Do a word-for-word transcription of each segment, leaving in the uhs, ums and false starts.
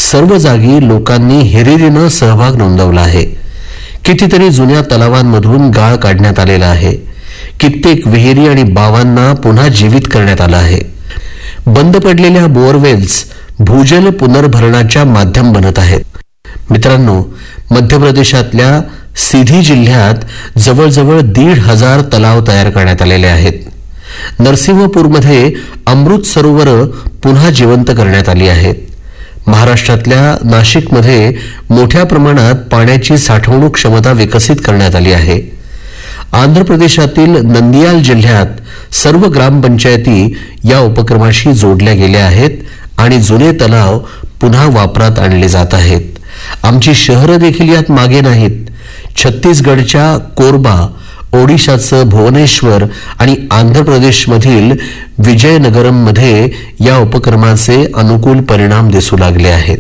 सर्व जागी लोकांनी हिरिरीनं सहभाग नोंदवला आहे. कितीतरी जुन्या तलावांमधून गाळ काढण्यात आलेला आहे. कित्येक विहिरी आणि बावांना पुन्हा जीवित करण्यात आलं आहे. बंद पडलेल्या बोअरवेल्स भूजल पुनर्भरणाच्या माध्यम बनत आहेत. मित्रांनो, मध्य प्रदेशातल्या सिधी जिल्ह्यात जवळजवळ दीड हजार तलाव तयार करण्यात आलेले आहेत. नरसिंहपूरमध्ये अमृत सरोवर पुन्हा जिवंत करण्यात आली आहेत. महाराष्ट्रातल्या नाशिकमध्ये मोठ्या प्रमाणात पाण्याची साठवणूक क्षमता विकसित करण्यात आली आहे. आंध्र प्रदेशातील नंदियाल जिल्ह्यात सर्व ग्रामपंचायती या उपक्रमाशी जोडल्या गेल्या आहेत आणि जुने तलाव पुन्हा वापरात आणले जात आहेत. आमची शहरं देखील यात मागे नाहीत. छत्तीसगडच्या कोरबा, ओडिशाचं भुवनेश्वर आणि आंध्र प्रदेशमधील विजयनगरममध्ये या उपक्रमाचे अनुकूल परिणाम दिसू लागले आहेत.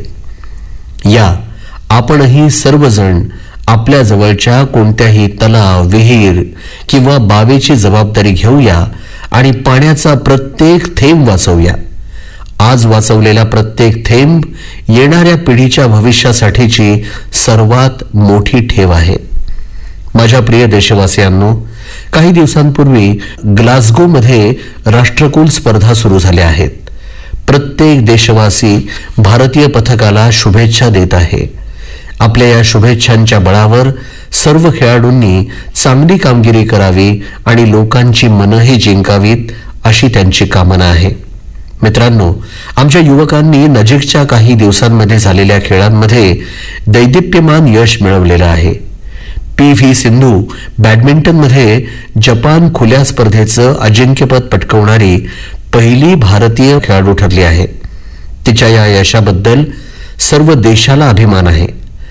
या आपणही सर्वजण आपल्या जवळच्या कोणत्याही तलाव, विहीर किंवा बावेची जबाबदारी घेऊया आणि पाण्याचा प्रत्येक थेंब वाचवूया. आज वाचवलेला प्रत्येक थेंब येणाऱ्या पिढीच्या भविष्यासाठीची सर्वात मोठी ठेव आहे. माझ्या प्रिय देशवासियांनो, काही दिवसांपूर्वी ग्लासगोमध्ये राष्ट्रकुल स्पर्धा सुरू झाल्या आहेत. प्रत्येक देशवासी भारतीय पथकाला शुभेच्छा देत आहे. आपल्या या शुभेच्छांच्या बळावर सर्व खेळाडूंनी चांगली कामगिरी करावी आणि लोकांची मनंही जिंकावीत अशी त्यांची कामना आहे. मित्रांनो, आमच्या युवकांनी नजीकच्या काही दिवसांमध्ये झालेल्या खेळांमध्ये दैदिप्यमान यश मिळवलेलं आहे. पी व्ही सिंधू बॅडमिंटनमध्ये जपान खुल्या स्पर्धेचं अजिंक्यपद पटकावणारी पहिली भारतीय खेळाडू ठरली आहे. तिच्या या यशाबद्दल सर्व देशाला अभिमान आहे.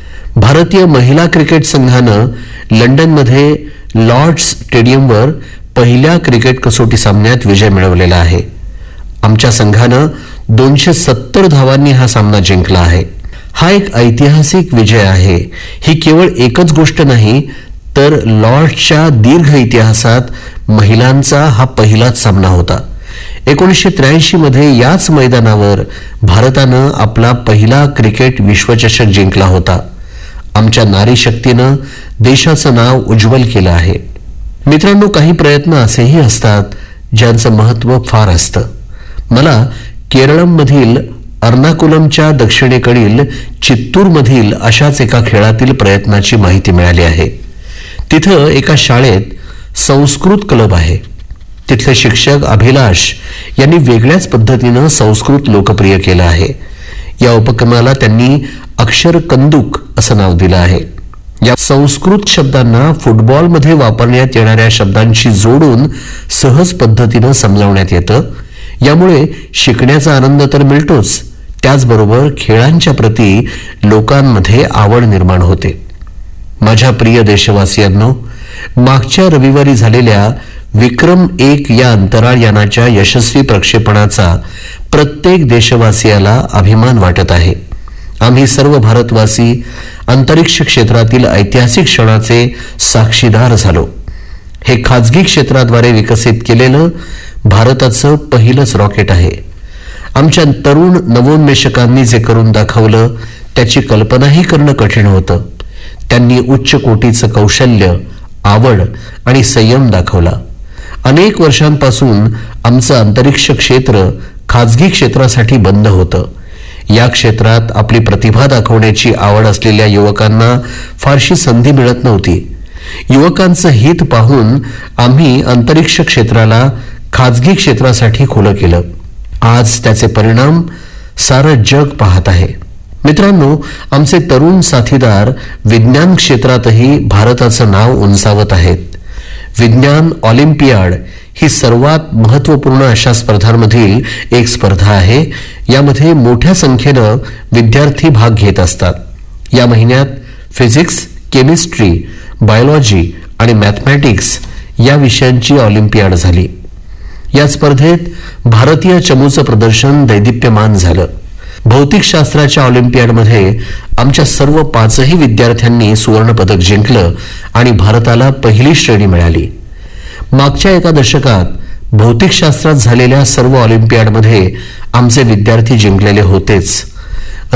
भारतीय महिला क्रिकेट संघानं लंडनमध्ये लॉर्ड्स स्टेडियमवर पहिल्या क्रिकेट कसोटी सामन्यात विजय मिळवलेला आहे. आमच्या संघानं दोनशे सत्तर धावांनी हा सामना जिंकला आहे. हा एक ऐतिहासिक विजय आहे. ही केवळ एकच गोष्ट नाही, तर लॉर्ड्सच्या दीर्घ इतिहासात महिलांचा हा पहिलाच सामना होता. एकोणीसशे त्र्याऐंशी मध्ये याच मैदानावर भारतानं आपला पहिला क्रिकेट विश्वचषक जिंकला होता. आमच्या नारी शक्तीनं देशाचं नाव उज्ज्वल केलं आहे. मित्रांनो, काही प्रयत्न असेही असतात ज्यांचं महत्त्व फार असतं. मला केरळमधील अर्नाकुलमच्या दक्षिणेकडील चित्तूरमधील अशाच एका खेळातील प्रयत्नाची माहिती मिळाली आहे. तिथं एका शाळेत संस्कृत क्लब आहे. तिथले शिक्षक अभिलाष यांनी वेगळ्याच पद्धतीनं संस्कृत लोकप्रिय केलं आहे. या उपक्रमाला त्यांनी अक्षर कंदुक असं नाव दिलं आहे. या संस्कृत शब्दांना फुटबॉलमध्ये वापरण्यात येणाऱ्या शब्दांशी जोडून सहज पद्धतीनं समजावण्यात येतं. यामुळे शिकण्याचा आनंद तर मिळतोच, त्याचबरोबर खेळांच्या प्रती लोकांमध्ये आवड निर्माण होते. माझ्या प्रिय देशवासियांनो, मागच्या रविवारी झालेल्या विक्रम एक या अंतराळ यानाच्या यशस्वी प्रक्षेपणाचा प्रत्येक देशवासियाला अभिमान वाटत आहे. आम्ही सर्व भारतवासी अंतरिक्ष क्षेत्रातील ऐतिहासिक क्षणाचे साक्षीदार झालो. हे खाजगी क्षेत्राद्वारे विकसित केलेलं भारताचं पहिलंच रॉकेट आहे. आमच्या तरुण नवोन्मेषकांनी जे करून दाखवलं त्याची कल्पनाही करणं कठीण होतं. त्यांनी उच्च कोटीचं कौशल्य, आवड आणि संयम दाखवला. अनेक वर्षांपासून आमचं अंतरिक्ष क्षेत्र खाजगी क्षेत्रासाठी बंद होतं. या क्षेत्रात आपली प्रतिभा दाखवण्याची आवड असलेल्या युवकांना फारशी संधी मिळत नव्हती. युवकांचं हित पाहून आम्ही अंतरिक्ष क्षेत्राला खाजगी क्षेत्रासाठी खुलं केलं. आज त्याचे परिणाम सारं जग पाहत आहे. मित्रांनो, आमचे तरुण साथीदार विज्ञान क्षेत्रातही भारताचं नाव उंचावत आहेत. विज्ञान ऑलिम्पियाड ही सर्वात महत्त्वपूर्ण अशा स्पर्धांमधील एक स्पर्धा आहे. यामध्ये मोठ्या संख्येनं विद्यार्थी भाग घेत असतात. या महिन्यात फिजिक्स, केमिस्ट्री, बायोलॉजी आणि मॅथमॅटिक्स या विषयांची ऑलिम्पियाड झाली. या स्पर्धेत भारतीय चमूचं प्रदर्शन दैदिप्यमान झालं. भौतिकशास्त्राच्या ऑलिम्पियाडमध्ये आमच्या सर्व पाचही विद्यार्थ्यांनी सुवर्ण पदक जिंकलं आणि भारताला पहिली श्रेणी मिळाली. मागच्या एका दशकात भौतिकशास्त्रात झालेल्या सर्व ऑलिम्पियाडमध्ये आमचे विद्यार्थी जिंकलेले होतेच.